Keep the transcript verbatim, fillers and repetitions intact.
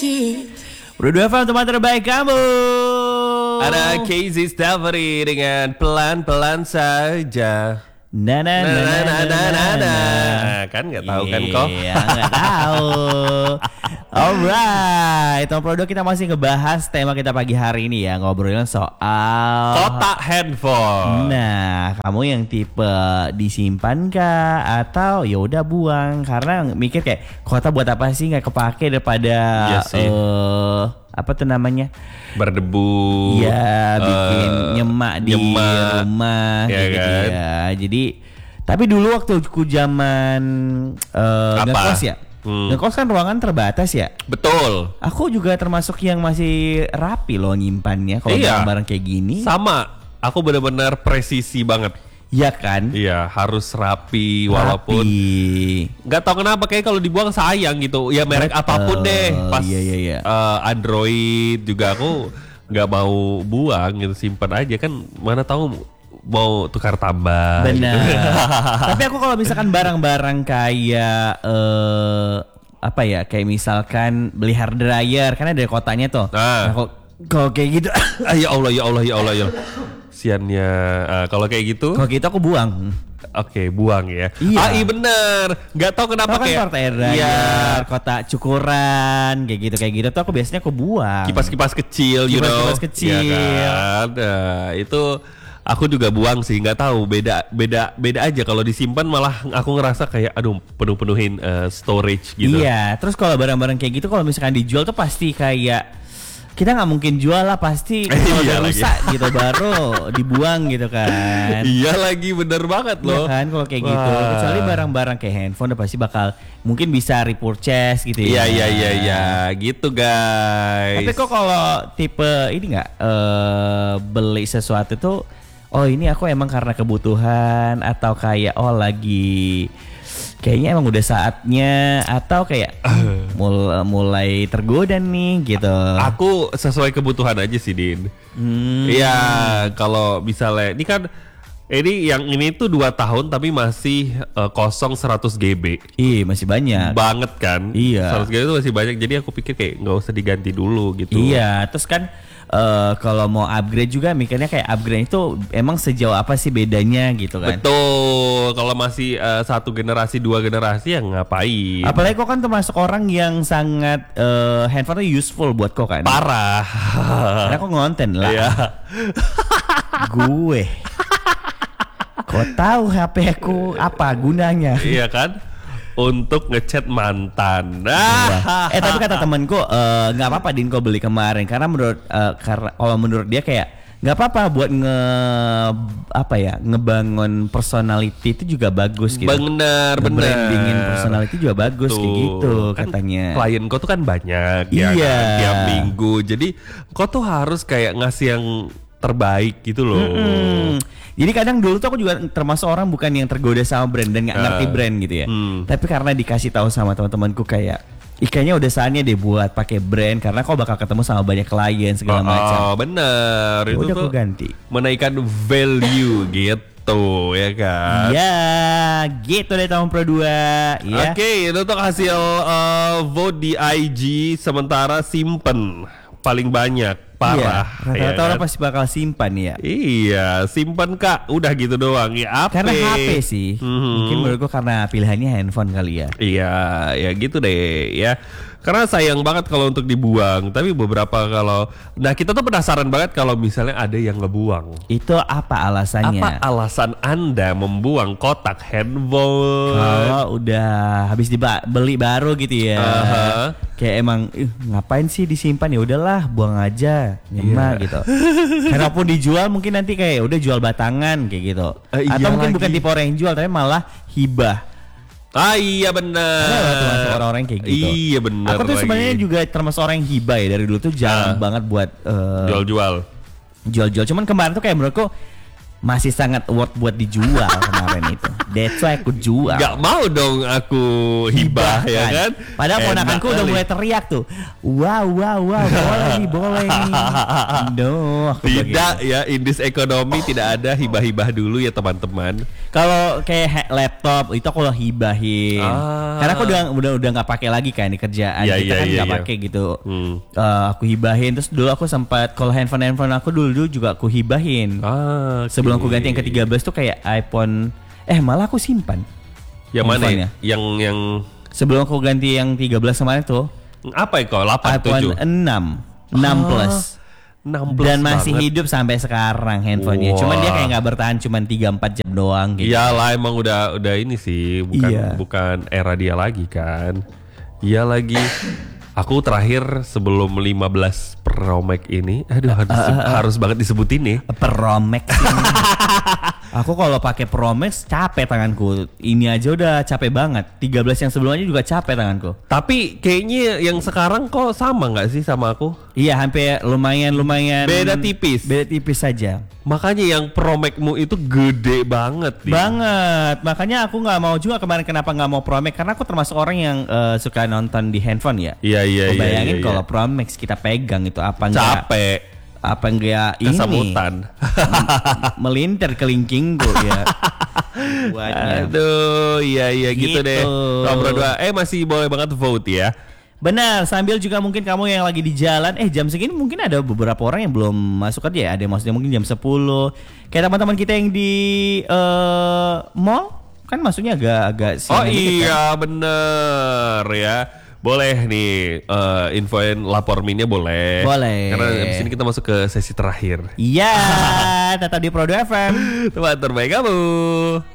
Berdua F M teman terbaik kamu. Ada Casey Staffery dengan pelan-pelan saja. Na na na na na na na, na. Kan nggak tahu kan kok? Iya nggak tahu. Alright, Tom Produk kita masih ngebahas tema kita pagi hari ini ya, ngobrolin soal kotak handphone. Nah, kamu yang tipe disimpan kah atau ya udah buang karena mikir kayak kotak buat apa sih, nggak kepake daripada Iya sih. uh, apa tuh namanya? Berdebu. Iya, bikin uh, nyemak di nyemak. rumah Ya kayak gitu kan? ya. Jadi tapi dulu waktu ku zaman uh, Apa? ngekos ya. Hmm. Ngekos kan ruangan terbatas ya. Betul. Aku juga termasuk yang masih rapi loh nyimpannya kalau Iya. barang-barang kayak gini. Sama. Aku benar-benar presisi banget. Iya kan? Iya, harus rapi walaupun Rapi. nggak tahu kenapa kayak kalau dibuang sayang gitu. Ya merek Betul. apapun deh. Pas Iya, iya, iya. eh, Android juga aku nggak mau buang gitu, simpan aja kan. Mana tahu mau tukar tambah. Benar. Gitu. Tapi aku kalau misalkan barang-barang kayak eh apa ya, kayak misalkan beli hair dryer kan ada kotaknya tuh. Nah. Nah, kok kalau kayak gitu, Ah, ya Allah, ya Allah, ya Allah, ya Allah. Siannya. Ah, kalau kayak gitu, kalau gitu aku buang. oke, buang ya. Iya. Ah, iya bener. Nggak tahu kenapa Tau kan kayak. kotak air dryer, Iya. kotak cukuran, kayak gitu kayak gitu tuh aku biasanya aku buang. Kipas-kipas kecil, you know. Kipas-kipas kecil. Ya kan? Nah, itu aku juga buang sih, nggak tahu beda beda beda aja kalau disimpan malah aku ngerasa kayak aduh penuh-penuhin eh, storage gitu. Iya, terus kalau barang-barang kayak gitu kalau misalkan dijual tuh pasti kayak kita nggak mungkin jual lah, pasti kalau Iya udah lagi. rusak gitu baru dibuang gitu kan. Iya lagi, bener banget Iya loh. kan kalau kayak gitu. Wah. Kecuali barang-barang kayak handphone udah pasti bakal mungkin bisa repurchase gitu ya. Iya iya iya iya gitu guys. Tapi kok kalau tipe ini nggak eh, beli sesuatu tuh, oh ini aku emang karena kebutuhan atau kayak oh lagi kayaknya emang udah saatnya atau kayak mul- mulai tergoda nih gitu. Aku sesuai kebutuhan aja sih Din. Hmm. Iya, kalau misalnya ini kan ini yang ini tuh dua tahun tapi masih eh, kosong seratus giga. Ih masih banyak. Banget kan? Iya. seratus giga itu masih banyak. Jadi aku pikir kayak nggak usah diganti dulu gitu. Iya, terus kan eh, kalau mau upgrade juga mikirnya kayak upgrade itu emang sejauh apa sih bedanya gitu kan. Betul. Kalau masih eh, satu generasi dua generasi ya ngapain? Apalagi kok kan termasuk orang yang sangat eh, handphone itu useful buat kok kan. Parah. Karena kok ngonten lah. Iya. Gue. Kok tahu H P aku apa gunanya? Iya kan? Untuk ngechat mantan. Nah. eh tapi kata temanku eh, nggak apa-apa Din kau beli kemarin karena menurut eh, karena kalau menurut dia kayak nggak apa-apa buat nge apa ya ngebangun personality itu juga bagus gitu. Bener, bener. Brandingin personality juga bagus kayak Tuh. gitu Kan katanya. klien kau tuh kan banyak ya Iya. kan, tiap minggu. Jadi kau tuh harus kayak ngasih yang terbaik gitu loh. Hmm. Jadi kadang dulu tuh aku juga termasuk orang bukan yang tergoda sama brand dan nggak ngerti Uh, brand gitu ya. hmm. Tapi karena dikasih tahu sama teman-temanku kayak, ih kayaknya udah saatnya deh buat pakai brand karena kau bakal ketemu sama banyak klien segala Oh, macam. oh, bener. Ya Itu udah tuh aku ganti. menaikkan value gitu ya kan. Iya, gitu deh tahun Pro dua. Ya. Oke, itu tuh hasil uh, vote di I G sementara simpen paling banyak. Parah. Iya, rata-rata ya orang kan? pasti bakal simpan ya. Iya, simpan kak. Udah gitu doang. Ya, H P. Karena H P sih. Mhm. Mungkin menurutku karena pilihannya handphone kali ya. Iya, ya gitu deh ya. Karena sayang banget kalau untuk dibuang. Tapi beberapa kalau, nah kita tuh penasaran banget kalau misalnya ada yang ngebuang. Itu apa alasannya? Apa alasan Anda membuang kotak handphone? Kalau udah habis dibeli baru gitu ya. Aha. Kayak emang ih, ngapain sih disimpan, ya udahlah buang aja nyemak Iya. gitu. Karena pun dijual mungkin nanti kayak udah jual batangan kayak gitu. Eh, iya Atau mungkin lagi. bukan tipe orang yang jual tapi malah hibah. Ah iya benar. Ada termasuk orang-orang yang kayak gitu. Iya benar. Aku tuh lagi. sebenarnya juga termasuk orang yang hibah ya, dari dulu tuh jarang Ah. banget buat eh, jual-jual. jual-jual. Cuman kemarin tuh kayak menurutku masih sangat worth buat dijual kemarin itu. That's why aku jual. Gak mau dong aku hibah ya kan. Padahal ponakanku udah mulai teriak tuh. Wow wow wow boleh nih boleh nih. No, aku Tidak begitu. ya, in this economy tidak ada hibah-hibah dulu ya teman-teman. Kalau kayak ha- laptop itu aku hibahin. Ah. Karena aku udah udah udah nggak pakai lagi kan di kerjaan. Iya, Kita iya, kan iya, nggak iya. pakai gitu. Hmm. Eh, aku hibahin. Terus dulu aku sempat kalau handphone handphone aku dulu dulu juga aku hibahin. Ah, Sebelum aku oke. ganti yang ke tiga belas tuh kayak iPhone. Eh malah aku simpan. Yang mana? handphonenya. ya? Yang yang Sebelum aku ganti yang tiga belas kemarin tuh apa ya kok? delapan iPhone tujuh. enam enam Ah, plus. enam belas Dan masih banget. hidup sampai sekarang handphonenya. Cuman dia Wah. kayak nggak bertahan cuman tiga empat jam doang gitu. Iyalah emang udah udah ini sih, bukan Iya. bukan era dia lagi kan. Iya lagi. Aku terakhir sebelum lima belas Pro Max ini, aduh harus, harus banget disebutin nih. Pro Max ini. Aku kalau pakai Pro Max capek tanganku. Ini aja udah capek banget. tiga belas yang sebelumnya juga capek tanganku. Tapi kayaknya yang sekarang kok sama nggak sih sama aku? Iya, hampir lumayan-lumayan Beda tipis. Beda tipis saja. Makanya yang Pro Max-mu itu gede banget nih. Banget. Makanya aku nggak mau juga kemarin kenapa nggak mau Pro Max karena aku termasuk orang yang eh, suka nonton di handphone ya. Iya iya Aku iya. bayangin iya, kalau iya. Pro Max kita pegang itu apa enggak Capek, apa enggak ini kesemutan. melintir ke lingkingku ya. Buatnya. Aduh, iya iya gitu, Gitu. deh. Nomor dua, eh masih boleh banget vote ya. Benar, sambil juga mungkin kamu yang lagi di jalan, eh jam segini mungkin ada beberapa orang yang belum masuk kerja ya. Ada yang maksudnya mungkin jam sepuluh. Kayak teman-teman kita yang di eh, mall kan maksudnya agak-agak Oh siang dikit kan. iya bener ya. Boleh nih eh, infoin lapor minnya boleh. Boleh. Karena abis ini kita masuk ke sesi terakhir. Iya, tetap di Prodo F M. Teman terbaik kamu.